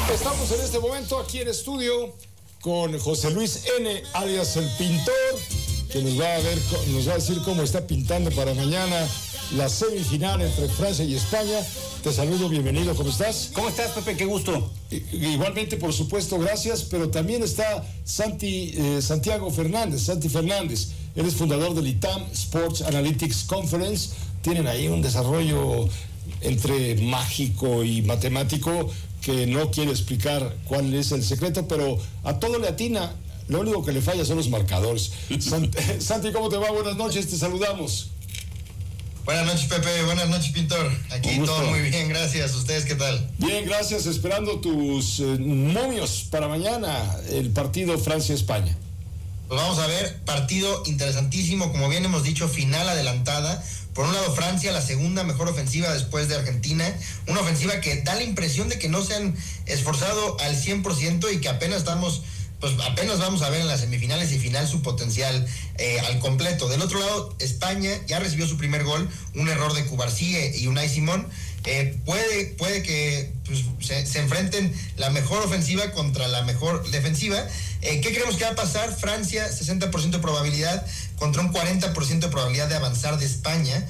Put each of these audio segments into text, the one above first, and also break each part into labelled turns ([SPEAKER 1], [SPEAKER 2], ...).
[SPEAKER 1] Estamos en este momento aquí en estudio con José Luis N., alias El Pintor, que nos va a decir cómo está pintando para mañana la semifinal entre Francia y España. Te saludo, bienvenido, ¿cómo estás?
[SPEAKER 2] ¿Cómo estás, Pepe? Qué gusto.
[SPEAKER 1] Igualmente, por supuesto, gracias, pero también está Santiago Fernández, Santi Fernández. Él es fundador del ITAM Sports Analytics Conference. Tienen ahí un desarrollo entre mágico y matemático que no quiere explicar cuál es el secreto, pero a todo le atina. Lo único que le falla son los marcadores. Santi, ¿cómo te va? Buenas noches, te saludamos.
[SPEAKER 3] Buenas noches, Pepe. Buenas noches, Pintor. Aquí todo muy bien, gracias. ¿Ustedes qué tal?
[SPEAKER 1] Bien, gracias. Esperando tus momios para mañana, el partido Francia-España.
[SPEAKER 3] Pues vamos a ver, partido interesantísimo, como bien hemos dicho, final adelantada. Por un lado, Francia, la segunda mejor ofensiva después de Argentina, una ofensiva que da la impresión de que no se han esforzado al 100% y que apenas vamos a ver en las semifinales y final su potencial al completo. Del otro lado, España ya recibió su primer gol, un error de Cubarsí y Unai Simón. Puede que se enfrenten la mejor ofensiva contra la mejor defensiva. ¿Qué creemos que va a pasar? Francia, 60% de probabilidad contra un 40% de probabilidad de avanzar de España.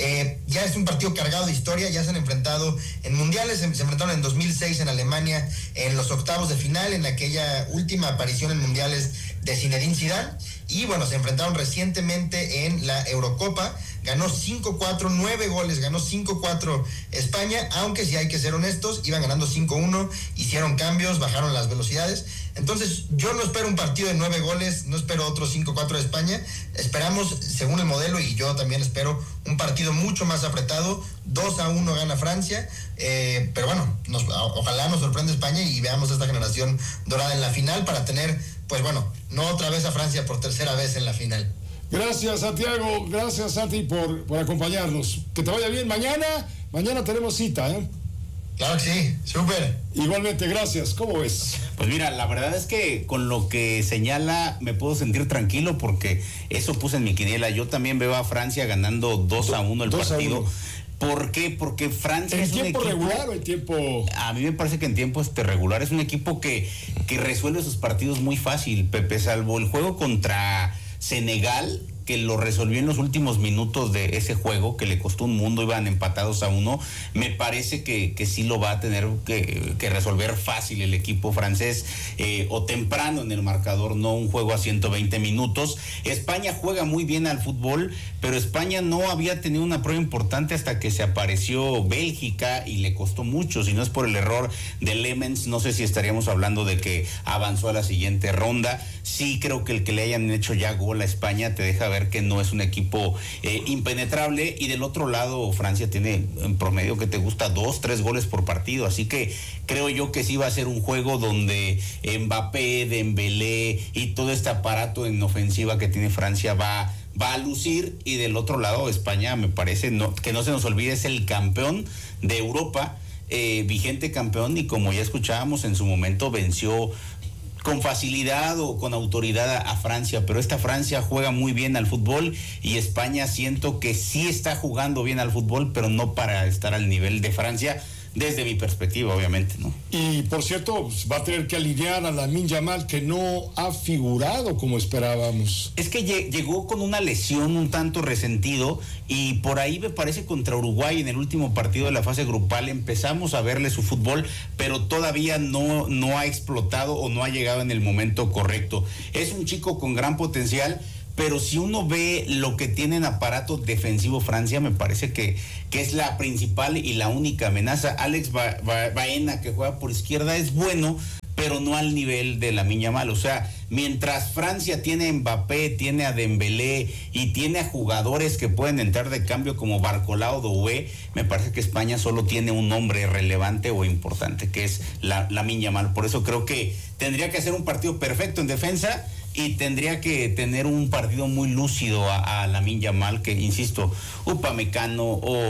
[SPEAKER 3] Ya es un partido cargado de historia, ya se han enfrentado en mundiales, se enfrentaron en 2006 en Alemania en los octavos de final, en aquella última aparición en mundiales de Zinedine Zidane, y bueno, se enfrentaron recientemente en la Eurocopa. Ganó 5-4, 9 goles, ganó 5-4 España, aunque si hay que ser honestos, iban ganando 5-1, hicieron cambios, bajaron las velocidades. Entonces yo no espero un partido de 9 goles, no espero otro 5-4 de España. Esperamos, según el modelo, y yo también espero, un partido mucho más apretado. 2-1 gana Francia, pero bueno, ojalá nos sorprenda España y veamos esta generación dorada en la final para tener, pues bueno, no otra vez a Francia por tercera vez en la final.
[SPEAKER 1] Gracias, Santiago. Gracias, Santi, por acompañarnos. Que te vaya bien. Mañana tenemos cita, ¿eh?
[SPEAKER 3] Claro que sí, súper.
[SPEAKER 1] Igualmente, gracias. ¿Cómo ves?
[SPEAKER 2] Pues mira, la verdad es que con lo que señala me puedo sentir tranquilo porque eso puse en mi quiniela. Yo también veo a Francia ganando 2-1 el partido.
[SPEAKER 1] 2-1.
[SPEAKER 2] ¿Por qué? Porque Francia es un
[SPEAKER 1] tiempo
[SPEAKER 2] equipo
[SPEAKER 1] regular o en tiempo...
[SPEAKER 2] A mí me parece que en tiempo regular es un equipo que resuelve sus partidos muy fácil, Pepe, salvo el juego contra Senegal, que lo resolvió en los últimos minutos de ese juego, que le costó un mundo, iban empatados a 1. Me parece que sí lo va a tener que resolver fácil el equipo francés, o temprano en el marcador, no un juego a 120 minutos. España juega muy bien al fútbol, pero España no había tenido una prueba importante hasta que se apareció Bélgica y le costó mucho. Si no es por el error de Lemens, no sé si estaríamos hablando de que avanzó a la siguiente ronda. Sí creo que el que le hayan hecho ya gol a España te deja ver que no es un equipo impenetrable, y del otro lado Francia tiene en promedio, que te gusta, 2-3 goles por partido, así que creo yo que sí va a ser un juego donde Mbappé, Dembélé y todo este aparato en ofensiva que tiene Francia va a lucir. Y del otro lado España, me parece, que no se nos olvide, es el campeón de Europa, vigente campeón, y como ya escuchábamos en su momento venció con facilidad o con autoridad a Francia, pero esta Francia juega muy bien al fútbol, y España siento que sí está jugando bien al fútbol, pero no para estar al nivel de Francia, desde mi perspectiva, obviamente, ¿no?
[SPEAKER 1] Y por cierto, va a tener que alinear a Lamine Yamal, que no ha figurado como esperábamos.
[SPEAKER 2] Es que llegó con una lesión un tanto resentido, y por ahí me parece contra Uruguay en el último partido de la fase grupal empezamos a verle su fútbol, pero todavía no ha explotado o no ha llegado en el momento correcto. Es un chico con gran potencial, pero si uno ve lo que tiene en aparato defensivo Francia, me parece que es la principal y la única amenaza. Alex Baena, que juega por izquierda, es bueno, pero no al nivel de Lamine Yamal. O sea, mientras Francia tiene a Mbappé, tiene a Dembélé y tiene a jugadores que pueden entrar de cambio como Barcola o Doué, me parece que España solo tiene un hombre relevante o importante, que es Lamine Yamal. Por eso creo que tendría que hacer un partido perfecto en defensa, y tendría que tener un partido muy lúcido a Lamine Yamal, que insisto, Upamecano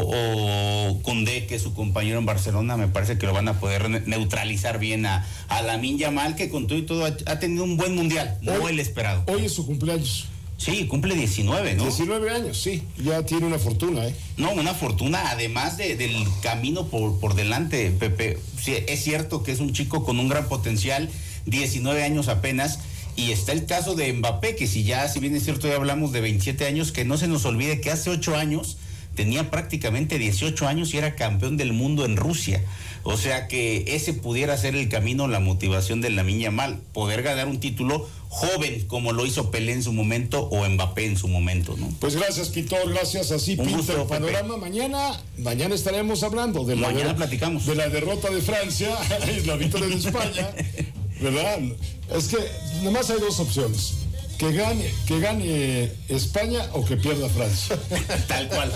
[SPEAKER 2] o Koundé, que es su compañero en Barcelona, me parece que lo van a poder neutralizar bien a Lamine Yamal, que con todo y todo ha tenido un buen mundial, no el esperado.
[SPEAKER 1] Hoy es su cumpleaños.
[SPEAKER 2] Sí, cumple 19, ¿no?
[SPEAKER 1] 19 años, sí. Ya tiene una fortuna, ¿eh?
[SPEAKER 2] No, una fortuna, además del camino por delante, Pepe. Sí, es cierto que es un chico con un gran potencial, 19 años apenas. Y está el caso de Mbappé, que si bien es cierto, ya hablamos de 27 años, que no se nos olvide que hace 8 años tenía prácticamente 18 años y era campeón del mundo en Rusia. O sea que ese pudiera ser el camino, la motivación de Lamine Yamal, poder ganar un título joven como lo hizo Pelé en su momento o Mbappé en su momento, ¿no?
[SPEAKER 1] Pues gracias, Pitor, gracias, así
[SPEAKER 2] Un
[SPEAKER 1] pinta
[SPEAKER 2] gusto,
[SPEAKER 1] el panorama. Mañana estaremos hablando de
[SPEAKER 2] platicamos
[SPEAKER 1] de la derrota de Francia y la victoria de España, ¿verdad? Es que nomás hay dos opciones. Que gane España o que pierda Francia.
[SPEAKER 2] Tal cual.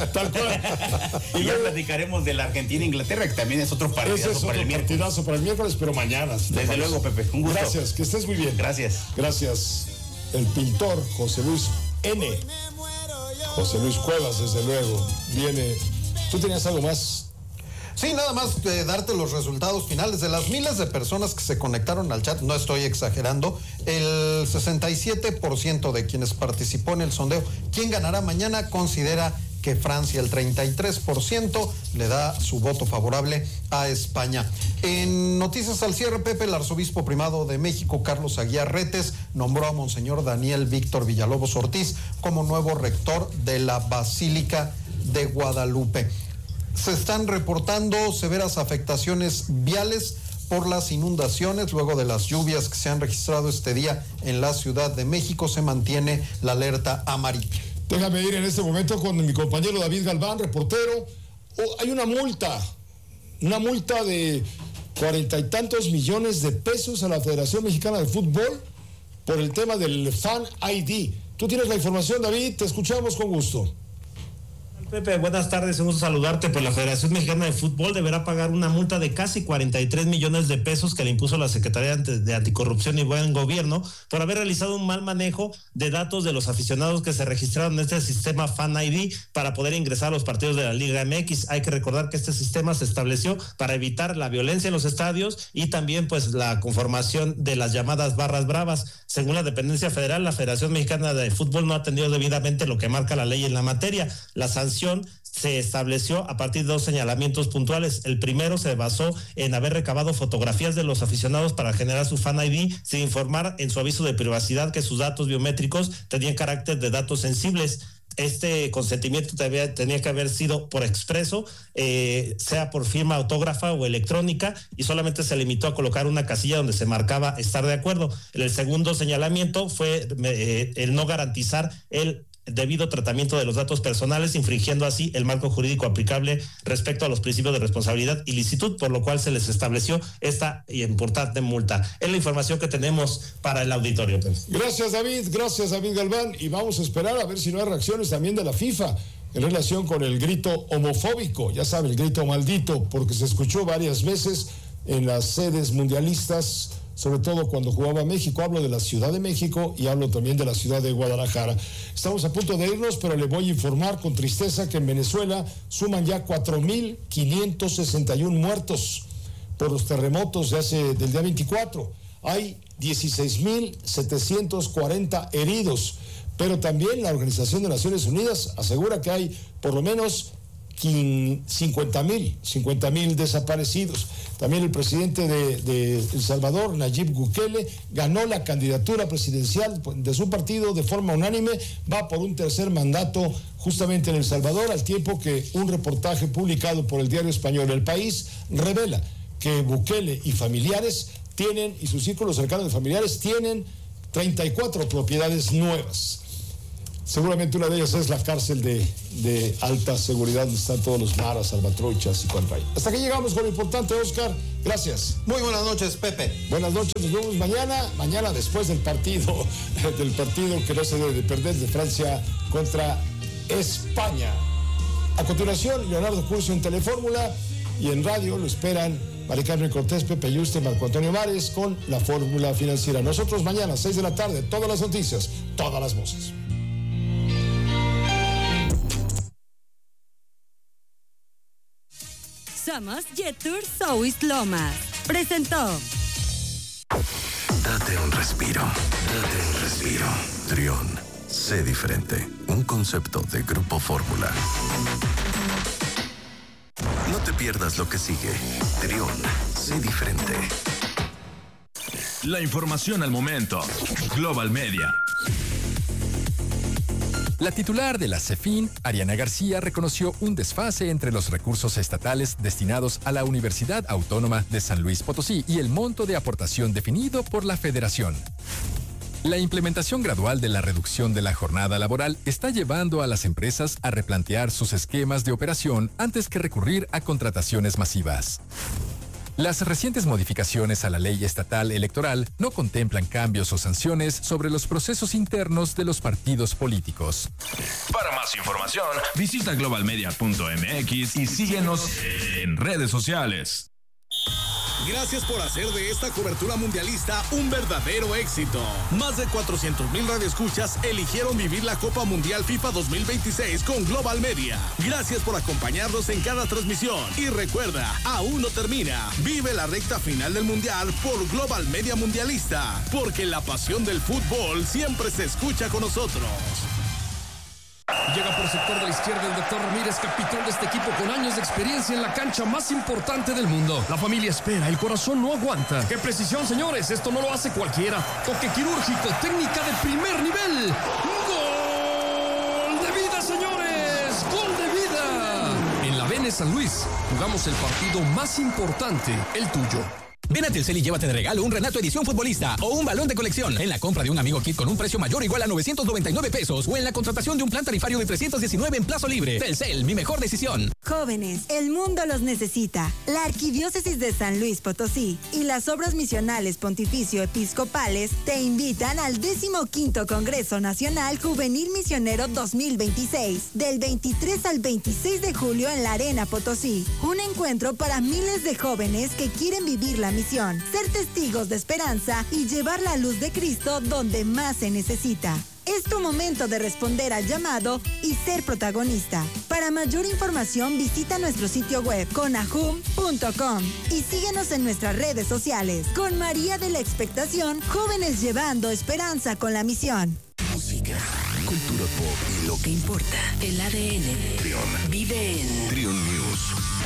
[SPEAKER 2] Y ya platicaremos de la Argentina-Inglaterra, que también es otro partidazo para el miércoles.
[SPEAKER 1] Partidazo para el miércoles, pero mañana.
[SPEAKER 2] Desde luego, Pepe. Un gusto.
[SPEAKER 1] Gracias, que estés muy bien.
[SPEAKER 2] Gracias.
[SPEAKER 1] Gracias. El pintor José Luis N. José Luis Cuevas, desde luego. Viene. ¿Tú tenías algo más?
[SPEAKER 4] Sí, nada más darte los resultados finales de las miles de personas que se conectaron al chat, no estoy exagerando, el 67% de quienes participó en el sondeo, ¿quién ganará mañana? Considera que Francia, el 33% le da su voto favorable a España. En noticias al cierre, Pepe, el arzobispo primado de México, Carlos Aguiar Retes, nombró a Monseñor Daniel Víctor Villalobos Ortiz como nuevo rector de la Basílica de Guadalupe. Se están reportando severas afectaciones viales por las inundaciones. Luego de las lluvias que se han registrado este día en la Ciudad de México, se mantiene la alerta amarilla.
[SPEAKER 1] Déjame ir en este momento con mi compañero David Galván, reportero. Hay una multa de 40 y tantos millones de pesos a la Federación Mexicana de Fútbol por el tema del Fan ID. Tú tienes la información, David, te escuchamos con gusto.
[SPEAKER 5] Pepe, buenas tardes, un gusto saludarte. Pues la Federación Mexicana de Fútbol deberá pagar una multa de casi 43 millones de pesos que le impuso la Secretaría de Anticorrupción y Buen Gobierno por haber realizado un mal manejo de datos de los aficionados que se registraron en este sistema Fan ID para poder ingresar a los partidos de la Liga MX. Hay que recordar que este sistema se estableció para evitar la violencia en los estadios y también pues la conformación de las llamadas barras bravas. Según la dependencia federal, la Federación Mexicana de Fútbol no ha atendido debidamente lo que marca la ley en la materia. La sanción se estableció a partir de dos señalamientos puntuales. El primero se basó en haber recabado fotografías de los aficionados para generar su Fan ID sin informar en su aviso de privacidad que sus datos biométricos tenían carácter de datos sensibles. Este consentimiento tenía que haber sido por expreso, sea por firma autógrafa o electrónica, y solamente se limitó a colocar una casilla donde se marcaba estar de acuerdo. El segundo señalamiento fue el no garantizar el debido tratamiento de los datos personales, infringiendo así el marco jurídico aplicable respecto a los principios de responsabilidad y licitud, por lo cual se les estableció esta importante multa. Es la información que tenemos para el auditorio.
[SPEAKER 1] Gracias, David Galván, y vamos a esperar a ver si no hay reacciones también de la FIFA en relación con el grito homofóbico, ya sabe, el grito maldito, porque se escuchó varias veces en las sedes mundialistas, sobre todo cuando jugaba México. Hablo de la Ciudad de México y hablo también de la ciudad de Guadalajara. Estamos a punto de irnos, pero le voy a informar con tristeza que en Venezuela suman ya 4.561 muertos por los terremotos del día 24. Hay 16.740 heridos, pero también la Organización de Naciones Unidas asegura que hay por lo menos 50.000 desaparecidos. También el presidente de El Salvador, Nayib Bukele, ganó la candidatura presidencial de su partido de forma unánime, va por un tercer mandato justamente en El Salvador, al tiempo que un reportaje publicado por el diario español El País revela que Bukele y familiares y sus círculos cercanos de familiares tienen 34 propiedades nuevas. Seguramente una de ellas es la cárcel de alta seguridad donde están todos los maras, salvatruchas y cuanto hay. Hasta que llegamos con lo importante, Oscar. Gracias.
[SPEAKER 4] Muy buenas noches, Pepe.
[SPEAKER 1] Buenas noches, nos vemos mañana después del partido que no se debe de perder, de Francia contra España. A continuación, Leonardo Curcio en Telefórmula, y en radio lo esperan Mari Carmen Cortés, Pepe Yuste, Marco Antonio Mares con la Fórmula Financiera. Nosotros mañana, 6 de la tarde, todas las noticias, todas las voces.
[SPEAKER 6] Somos Jet Tour South Lomas. Presentó.
[SPEAKER 7] Date un respiro. Trión. Sé diferente. Un concepto de Grupo Fórmula. No te pierdas lo que sigue. Trión. Sé diferente.
[SPEAKER 8] La información al momento. Global Media.
[SPEAKER 9] La titular de la CEFIN, Ariana García, reconoció un desfase entre los recursos estatales destinados a la Universidad Autónoma de San Luis Potosí y el monto de aportación definido por la Federación. La implementación gradual de la reducción de la jornada laboral está llevando a las empresas a replantear sus esquemas de operación antes que recurrir a contrataciones masivas. Las recientes modificaciones a la ley estatal electoral no contemplan cambios o sanciones sobre los procesos internos de los partidos políticos.
[SPEAKER 8] Para más información, visita globalmedia.mx y síguenos en redes sociales.
[SPEAKER 10] Gracias por hacer de esta cobertura mundialista un verdadero éxito. Más de 400,000 radioescuchas eligieron vivir la Copa Mundial FIFA 2026 con Global Media. Gracias por acompañarnos en cada transmisión. Y recuerda, aún no termina. Vive la recta final del Mundial por Global Media Mundialista. Porque la pasión del fútbol siempre se escucha con nosotros.
[SPEAKER 11] Llega por sector de la izquierda el doctor Ramírez, capitán de este equipo con años de experiencia en la cancha más importante del mundo. La familia espera, el corazón no aguanta. ¡Qué precisión, señores! Esto no lo hace cualquiera. Toque quirúrgico, técnica de primer nivel. ¡Gol de vida, señores! ¡Gol de vida! En la Vene San Luis, jugamos el partido más importante, el tuyo.
[SPEAKER 12] Ven a Telcel y llévate de regalo un Renato Edición Futbolista o un balón de colección en la compra de un Amigo Kit con un precio mayor o igual a 999 pesos o en la contratación de un plan tarifario de 319 en plazo libre. Telcel, mi mejor decisión.
[SPEAKER 13] Jóvenes, el mundo los necesita. La Arquidiócesis de San Luis Potosí y las Obras Misionales Pontificio Episcopales te invitan al 15º Congreso Nacional Juvenil Misionero 2026, del 23 al 26 de julio en la Arena Potosí. Un encuentro para miles de jóvenes que quieren vivir la misión, ser testigos de esperanza y llevar la luz de Cristo donde más se necesita. Es tu momento de responder al llamado y ser protagonista. Para mayor información visita nuestro sitio web conajum.com y síguenos en nuestras redes sociales. Con María de la Expectación, jóvenes llevando esperanza con la misión.
[SPEAKER 7] Música, cultura pop y lo que importa.
[SPEAKER 14] El ADN.
[SPEAKER 7] Trión.
[SPEAKER 14] Vive en
[SPEAKER 7] Trión News.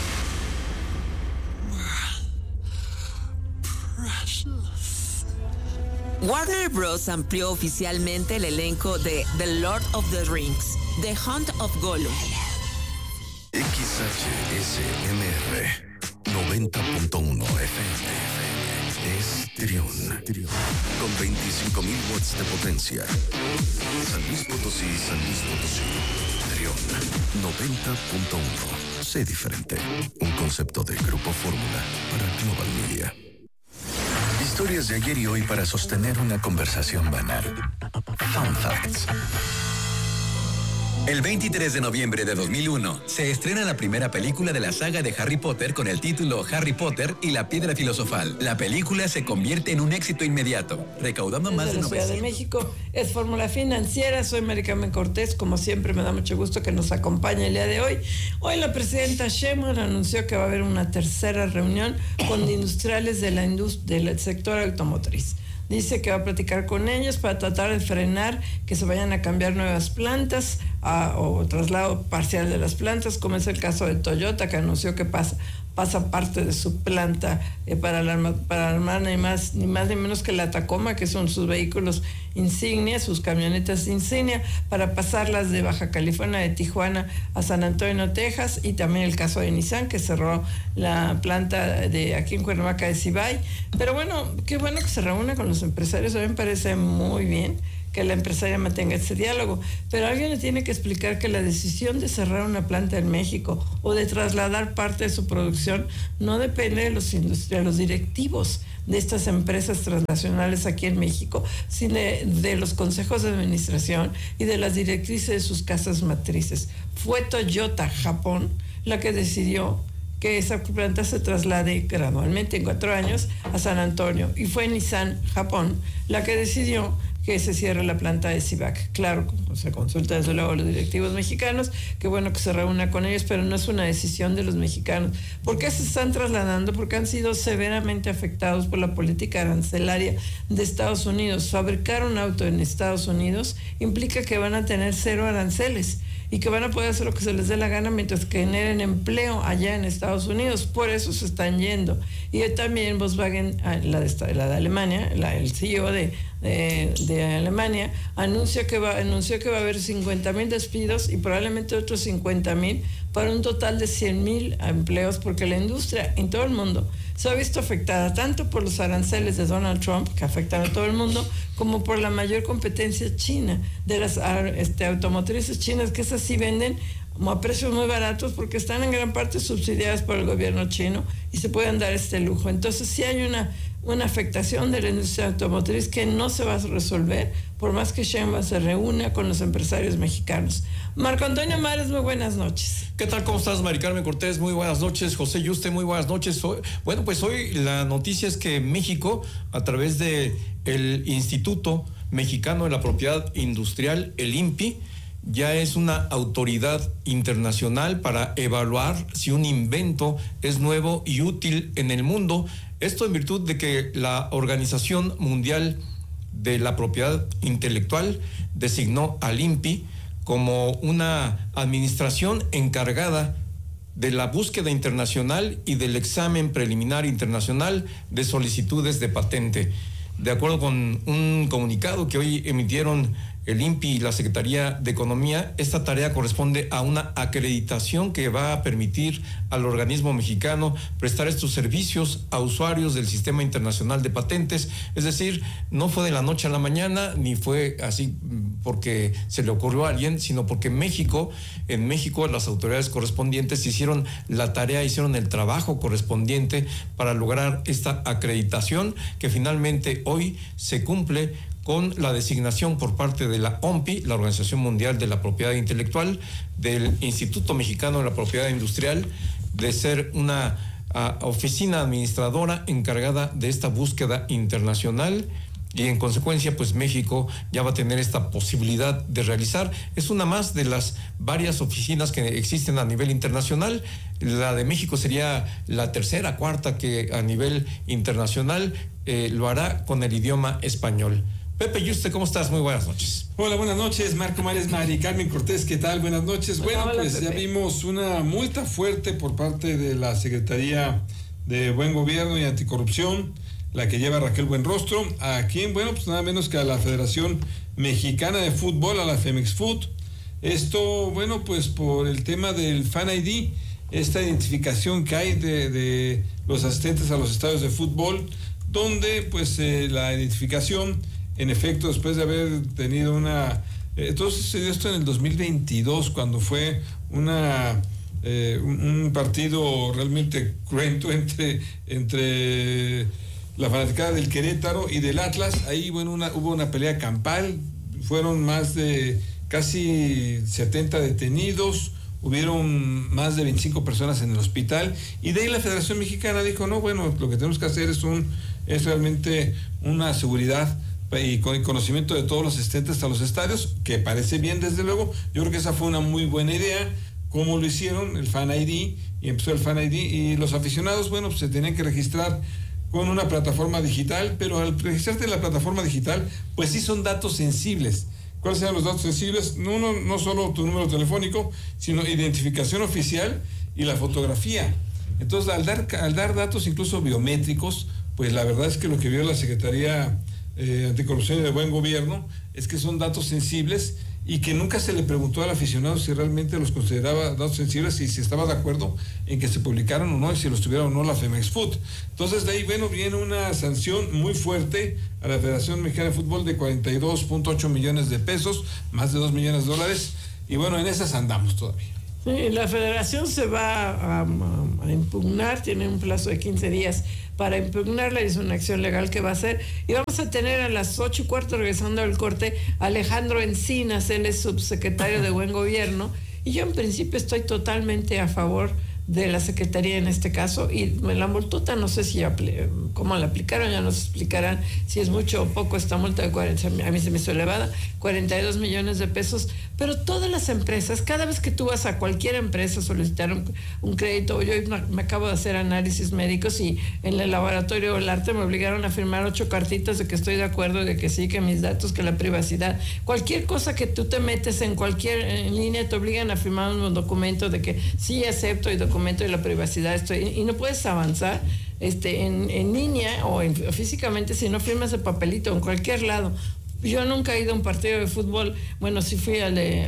[SPEAKER 14] Warner Bros. Amplió oficialmente el elenco de The Lord of the Rings, The Hunt of Gollum.
[SPEAKER 7] XHSMR 90.1 FM es Trión. Con 25,000 watts de potencia. San Luis Potosí, Trión 90.1. Sé diferente. Un concepto de Grupo Fórmula para Global Media. Historias de ayer y hoy para sostener una conversación banal. Fun Facts.
[SPEAKER 15] El 23 de noviembre de 2001 se estrena la primera película de la saga de Harry Potter con el título Harry Potter y la Piedra Filosofal. La película se convierte en un éxito inmediato, recaudando más de
[SPEAKER 16] la Ciudad de México es Fórmula Financiera. Soy Maricarmen Cortés. Como siempre, me da mucho gusto que nos acompañe el día de hoy. Hoy la presidenta Sheinbaum anunció que va a haber una tercera reunión con industriales de del sector automotriz. Dice que va a platicar con ellos para tratar de frenar que se vayan a cambiar nuevas plantas o traslado parcial de las plantas, como es el caso de Toyota, que anunció que pasa parte de su planta para armar ni más ni menos que la Tacoma, que son sus vehículos insignia, sus camionetas insignia, para pasarlas de Baja California, de Tijuana a San Antonio, Texas, y también el caso de Nissan, que cerró la planta de aquí en Cuernavaca de Cibay. Pero bueno, qué bueno que se reúna con los empresarios. A mí me parece muy bien que la empresaria mantenga ese diálogo, pero alguien le tiene que explicar que la decisión de cerrar una planta en México o de trasladar parte de su producción no depende de los directivos de estas empresas transnacionales aquí en México, sino de los consejos de administración y de las directrices de sus casas matrices. Fue Toyota Japón la que decidió que esa planta se traslade gradualmente en 4 años a San Antonio, y fue Nissan Japón la que decidió que se cierre la planta de Civac. Claro, se consulta desde luego a los directivos mexicanos, qué bueno que se reúna con ellos, pero no es una decisión de los mexicanos. ¿Por qué se están trasladando? Porque han sido severamente afectados por la política arancelaria de Estados Unidos. Fabricar un auto en Estados Unidos implica que van a tener 0 aranceles y que van a poder hacer lo que se les dé la gana mientras que generen empleo allá en Estados Unidos. Por eso se están yendo. Y también Volkswagen, la de Alemania, el CEO de Alemania, anunció que va a haber 50,000 despidos y probablemente otros 50,000 para un total de 100,000 empleos, porque la industria en todo el mundo se ha visto afectada tanto por los aranceles de Donald Trump, que afectan a todo el mundo, como por la mayor competencia china, de las automotrices chinas, que esas sí venden a precios muy baratos porque están en gran parte subsidiadas por el gobierno chino y se pueden dar este lujo. Entonces sí hay una afectación de la industria automotriz que no se va a resolver por más que Sheinbaum se reúna con los empresarios mexicanos. Marco Antonio Mares, muy buenas noches.
[SPEAKER 17] ¿Qué tal? ¿Cómo estás, Mari Carmen Cortés? Muy buenas noches. José Yuste, muy buenas noches. Bueno, pues hoy la noticia es que México, a través de el Instituto Mexicano de la Propiedad Industrial, el INPI, ya es una autoridad internacional para evaluar si un invento es nuevo y útil en el mundo. Esto en virtud de que la Organización Mundial de la Propiedad Intelectual designó al INPI como una administración encargada de la búsqueda internacional y del examen preliminar internacional de solicitudes de patente. De acuerdo con un comunicado que hoy emitieron el INPI y la Secretaría de Economía, esta tarea corresponde a una acreditación que va a permitir al organismo mexicano prestar estos servicios a usuarios del Sistema Internacional de Patentes. Es decir, no fue de la noche a la mañana, ni fue así porque se le ocurrió a alguien, sino porque en México las autoridades correspondientes hicieron la tarea, hicieron el trabajo correspondiente para lograr esta acreditación que finalmente hoy se cumple con la designación por parte de la OMPI, la Organización Mundial de la Propiedad Intelectual, del Instituto Mexicano de la Propiedad Industrial, de ser una oficina administradora encargada de esta búsqueda internacional, y en consecuencia pues México ya va a tener esta posibilidad de realizar. Es una más de las varias oficinas que existen a nivel internacional. La de México sería la tercera, cuarta que a nivel internacional lo hará con el idioma español. Pepe Yuste, ¿cómo estás? Muy buenas noches.
[SPEAKER 18] Hola, buenas noches, Marco Mares, Mari Carmen Cortés, ¿qué tal? Buenas noches. Bueno, pues Pepe, ya vimos una multa fuerte por parte de la Secretaría de Buen Gobierno y Anticorrupción, la que lleva Raquel Buenrostro, a quien, bueno, pues nada menos que a la Federación Mexicana de Fútbol, a la Femex Food. Esto, bueno, pues por el tema del Fan ID, esta identificación que hay de los asistentes a los estadios de fútbol, donde pues la identificación, en efecto, después de haber tenido entonces se dio esto en el 2022, cuando fue un partido realmente cruento entre la fanaticada del Querétaro y del Atlas. Ahí, bueno, hubo una pelea campal, fueron más de casi 70 detenidos, hubieron más de 25 personas en el hospital, y de ahí la Federación Mexicana dijo, no, bueno, lo que tenemos que hacer es realmente una seguridad y con el conocimiento de todos los asistentes a los estadios, que parece bien, desde luego. Yo creo que esa fue una muy buena idea, como lo hicieron, el Fan ID, y empezó el Fan ID, y los aficionados, bueno, pues se tenían que registrar con una plataforma digital, pero al registrarte en la plataforma digital, pues sí son datos sensibles. ¿Cuáles eran los datos sensibles? No solo tu número telefónico, sino identificación oficial y la fotografía. Entonces, al dar datos incluso biométricos, pues la verdad es que lo que vio la Secretaría Anticorrupción y de Buen Gobierno es que son datos sensibles, y que nunca se le preguntó al aficionado si realmente los consideraba datos sensibles y si estaba de acuerdo en que se publicaran o no, y si los tuviera o no la Femex Food. Entonces de ahí, bueno, viene una sanción muy fuerte a la Federación Mexicana de Fútbol de 42.8 millones de pesos, más de $2 millones, y bueno, en esas andamos todavía.
[SPEAKER 16] Sí, la federación se va a impugnar, tiene un plazo de 15 días para impugnarla, y es una acción legal que va a hacer. Y vamos a tener a las 8:15, regresando al corte, Alejandro Encinas, él es subsecretario de Buen Gobierno, y yo en principio estoy totalmente a favor de la Secretaría en este caso, y la multota no sé si cómo la aplicaron, ya nos explicarán si es mucho o poco esta multa de 40, a mí se me hizo elevada, 42 millones de pesos, pero todas las empresas, cada vez que tú vas a cualquier empresa a solicitar un crédito, yo me acabo de hacer análisis médicos y en el laboratorio del arte me obligaron a firmar 8 cartitas de que estoy de acuerdo, de que sí, que mis datos, que la privacidad, cualquier cosa que tú te metes en línea te obligan a firmar un documento de que sí acepto y documento de la privacidad y no puedes avanzar en línea o físicamente si no firmas el papelito en cualquier lado. Yo nunca he ido a un partido de fútbol, bueno, sí fui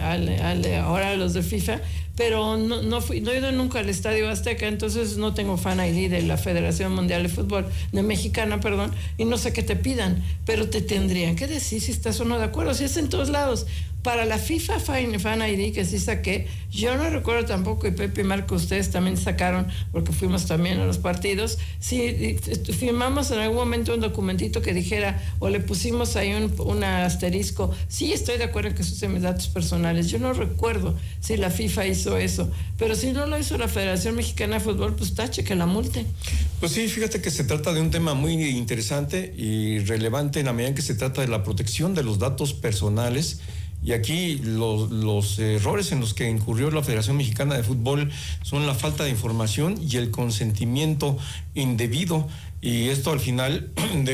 [SPEAKER 16] ahora a los de FIFA, pero no he ido nunca al Estadio Azteca, entonces no tengo fan ID de la Federación Mundial de Fútbol, de Mexicana, perdón, y no sé qué te pidan, pero te tendrían que decir si estás o no de acuerdo, si es en todos lados. Para la FIFA Fan ID, que sí saqué, yo no recuerdo tampoco, y Pepe y Marco, ustedes también sacaron, porque fuimos también a los partidos, sí, firmamos en algún momento un documentito que dijera, o le pusimos ahí un asterisco, sí estoy de acuerdo en que se usen mis datos personales. Yo no recuerdo si la FIFA hizo eso, pero si no lo hizo la Federación Mexicana de Fútbol, pues tache, que la multen.
[SPEAKER 17] Pues sí, fíjate que se trata de un tema muy interesante y relevante en la medida en que se trata de la protección de los datos personales. Y aquí los errores en los que incurrió la Federación Mexicana de Fútbol son la falta de información y el consentimiento indebido. Y esto al final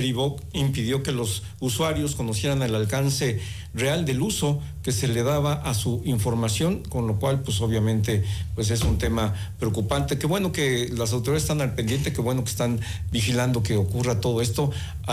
[SPEAKER 17] impidió que los usuarios conocieran el alcance real del uso que se le daba a su información, con lo cual pues obviamente pues es un tema preocupante. Qué bueno que las autoridades están al pendiente, qué bueno que están vigilando que ocurra todo esto.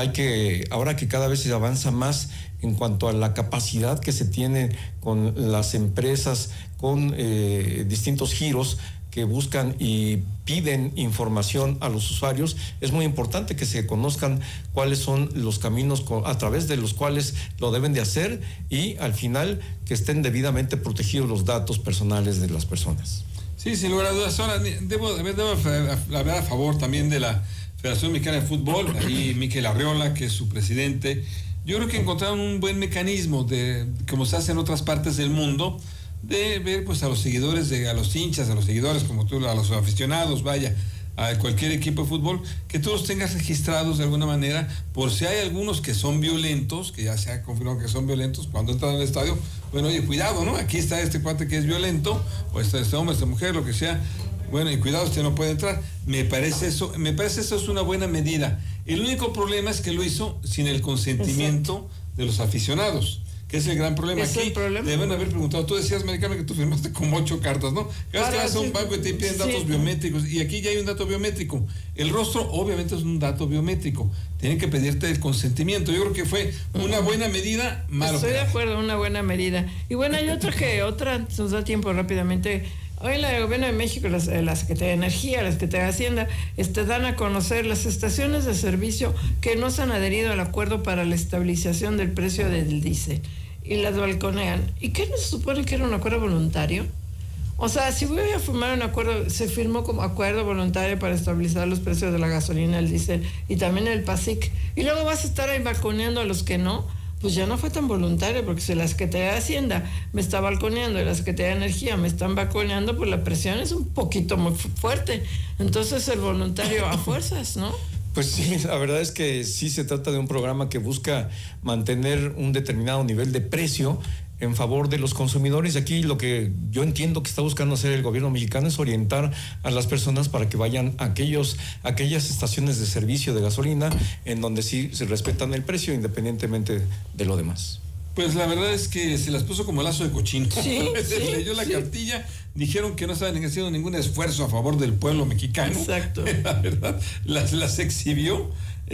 [SPEAKER 17] Ahora que cada vez se avanza más en cuanto a la capacidad que se tiene con las empresas, con distintos giros que buscan y piden información a los usuarios, es muy importante que se conozcan cuáles son los caminos a través de los cuales lo deben de hacer y al final que estén debidamente protegidos los datos personales de las personas.
[SPEAKER 18] Sí, sin lugar a dudas. Ahora, debo hablar a favor también de la Federación Mexicana de Fútbol, ahí Miquel Arriola, que es su presidente. Yo creo que encontraron un buen mecanismo como se hace en otras partes del mundo, de ver pues a los seguidores, a los hinchas, a los seguidores, como tú, a los aficionados, vaya, a cualquier equipo de fútbol, que tú los tengas registrados de alguna manera, por si hay algunos que son violentos, que ya se ha confirmado que son violentos cuando entran al estadio, bueno, oye, cuidado, ¿no? Aquí está este cuate que es violento, o este hombre, esta mujer, lo que sea, bueno, y cuidado, usted no puede entrar. Me parece eso es una buena medida. El único problema es que lo hizo sin el consentimiento de los aficionados, que es el gran problema. Aquí deben haber preguntado, tú decías, Americano, que tú firmaste como 8 cartas, ¿no? Cada vez que vas a un banco y te piden datos biométricos, y aquí ya hay un dato biométrico. El rostro obviamente es un dato biométrico, tienen que pedirte el consentimiento. Yo creo que fue una buena medida,
[SPEAKER 16] Estoy de acuerdo, una buena medida. Y bueno, hay otra, nos da tiempo rápidamente. Hoy el Gobierno de México, la Secretaría de Energía, la Secretaría de Hacienda, dan a conocer las estaciones de servicio que no se han adherido al acuerdo para la estabilización del precio del diésel y las balconean. ¿Y qué no se supone que era un acuerdo voluntario? O sea, si voy a firmar un acuerdo, se firmó como acuerdo voluntario para estabilizar los precios de la gasolina, el diésel y también el PASIC, y luego vas a estar ahí balconeando a los que no, pues ya no fue tan voluntario, porque si la Secretaría de Hacienda me está balconeando y la Secretaría de Energía me están balconeando, pues la presión es un poquito muy fuerte. Entonces el voluntario a fuerzas, ¿no?
[SPEAKER 17] Pues sí, la verdad es que sí se trata de un programa que busca mantener un determinado nivel de precio en favor de los consumidores. Aquí lo que yo entiendo que está buscando hacer el gobierno mexicano es orientar a las personas para que vayan a aquellas estaciones de servicio de gasolina en donde sí se respetan el precio independientemente de lo demás.
[SPEAKER 18] Pues la verdad es que se las puso como lazo de cochino.
[SPEAKER 16] Sí,
[SPEAKER 18] se leyó la cartilla, dijeron que no estaban haciendo ningún esfuerzo a favor del pueblo mexicano.
[SPEAKER 16] Exacto.
[SPEAKER 18] La verdad, las exhibió,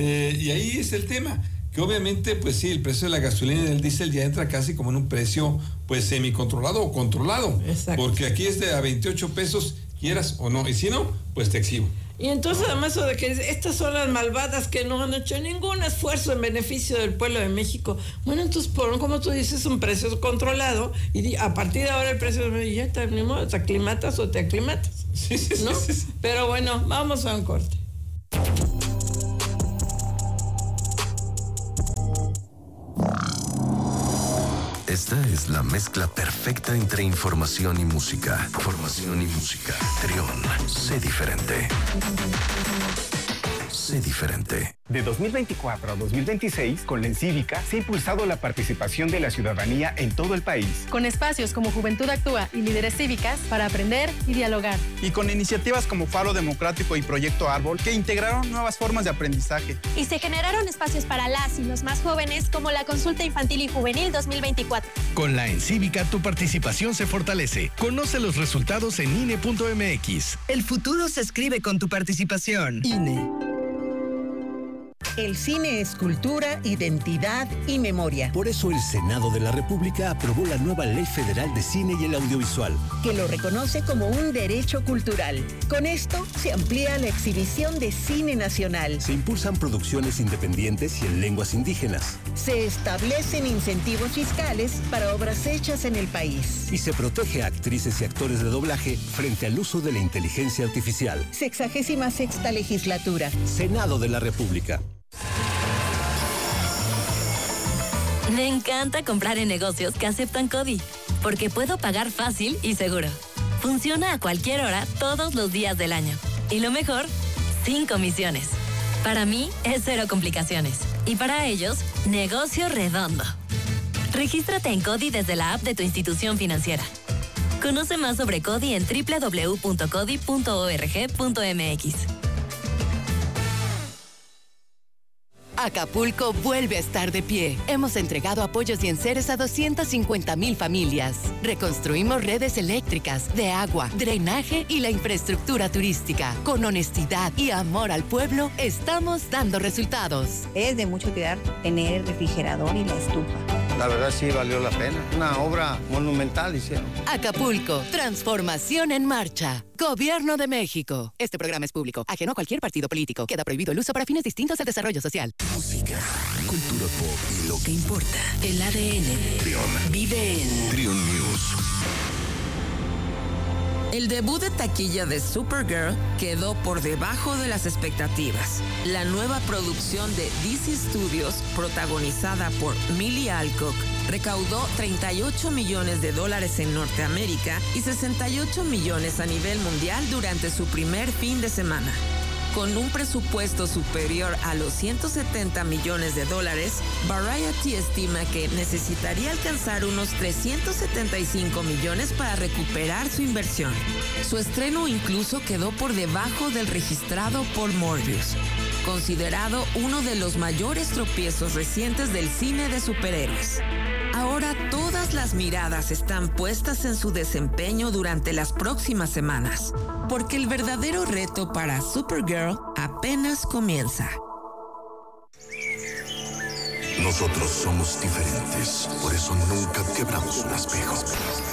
[SPEAKER 18] y ahí es el tema. Que obviamente, pues sí, el precio de la gasolina y del diésel ya entra casi como en un precio, pues semicontrolado o controlado.
[SPEAKER 16] Exacto.
[SPEAKER 18] Porque aquí es de a 28 pesos, quieras o no. Y si no, pues te exhibo.
[SPEAKER 16] Y entonces, además, eso de que estas son las malvadas que no han hecho ningún esfuerzo en beneficio del pueblo de México. Bueno, entonces, como tú dices, un precio controlado, y a partir de ahora el precio ya te aclimatas o te aclimatas.
[SPEAKER 18] Sí,
[SPEAKER 16] ¿no?
[SPEAKER 18] sí.
[SPEAKER 16] Pero bueno, vamos a un corte.
[SPEAKER 7] Esta es la mezcla perfecta entre información y música. Formación y música. Trión, sé diferente. Sé diferente.
[SPEAKER 19] De 2024 a 2026, con la Encívica se ha impulsado la participación de la ciudadanía en todo el país.
[SPEAKER 20] Con espacios como Juventud Actúa y Líderes Cívicas para aprender y dialogar.
[SPEAKER 21] Y con iniciativas como Faro Democrático y Proyecto Árbol que integraron nuevas formas de aprendizaje.
[SPEAKER 22] Y se generaron espacios para las y los más jóvenes como la Consulta Infantil y Juvenil 2024.
[SPEAKER 23] Con la Encívica tu participación se fortalece. Conoce los resultados en INE.mx.
[SPEAKER 24] El futuro se escribe con tu participación. INE. El cine es cultura, identidad y memoria.
[SPEAKER 25] Por eso el Senado de la República aprobó la nueva Ley Federal de Cine y el Audiovisual,
[SPEAKER 24] que lo reconoce como un derecho cultural. Con esto se amplía la exhibición de cine nacional.
[SPEAKER 25] Se impulsan producciones independientes y en lenguas indígenas.
[SPEAKER 24] Se establecen incentivos fiscales para obras hechas en el país.
[SPEAKER 25] Y se protege a actrices y actores de doblaje frente al uso de la inteligencia artificial.
[SPEAKER 24] 66ª legislatura.
[SPEAKER 25] Senado de la República.
[SPEAKER 26] Me encanta comprar en negocios que aceptan CODI, porque puedo pagar fácil y seguro. Funciona a cualquier hora, todos los días del año. Y lo mejor, sin comisiones. Para mí, es cero complicaciones. Y para ellos, negocio redondo. Regístrate en CODI desde la app de tu institución financiera. Conoce más sobre CODI en www.codi.org.mx.
[SPEAKER 27] Acapulco vuelve a estar de pie. Hemos entregado apoyos y enseres a 250,000 familias. Reconstruimos redes eléctricas, de agua, drenaje y la infraestructura turística. Con honestidad y amor al pueblo, estamos dando resultados.
[SPEAKER 28] Es de mucho cuidar tener el refrigerador y la estufa.
[SPEAKER 29] La verdad sí valió la pena. Una obra monumental hicieron.
[SPEAKER 27] Acapulco, transformación en marcha. Gobierno de México. Este programa es público, ajeno a cualquier partido político. Queda prohibido el uso para fines distintos del desarrollo social.
[SPEAKER 7] Música, cultura pop y lo que importa.
[SPEAKER 26] El ADN.
[SPEAKER 7] Trión.
[SPEAKER 26] Vive en
[SPEAKER 7] Trión News.
[SPEAKER 14] El debut de taquilla de Supergirl quedó por debajo de las expectativas. La nueva producción de DC Studios, protagonizada por Millie Alcock, recaudó $38 millones en Norteamérica y 68 millones a nivel mundial durante su primer fin de semana. Con un presupuesto superior a los $170 millones, Variety estima que necesitaría alcanzar unos 375 millones para recuperar su inversión. Su estreno incluso quedó por debajo del registrado por Morbius, considerado uno de los mayores tropiezos recientes del cine de superhéroes. Ahora todas las miradas están puestas en su desempeño durante las próximas semanas, porque el verdadero reto para Supergirl apenas comienza.
[SPEAKER 7] Nosotros somos diferentes, por eso nunca quebramos un espejo.